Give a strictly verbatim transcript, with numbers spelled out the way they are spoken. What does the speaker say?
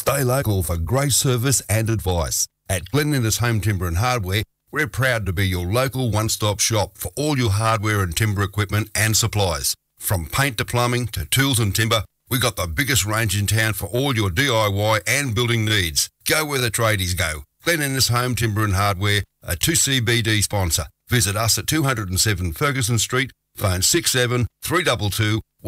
Stay local for great service and advice. At Glen Innes Home Timber and Hardware, we're proud to be your local one-stop shop for all your hardware and timber equipment and supplies. From paint to plumbing to tools and timber, we've got the biggest range in town for all your D I Y and building needs. Go where the tradies go. Glen Innes Home Timber and Hardware, a two C B D sponsor. Visit us at two oh seven Ferguson Street, phone six seven three two two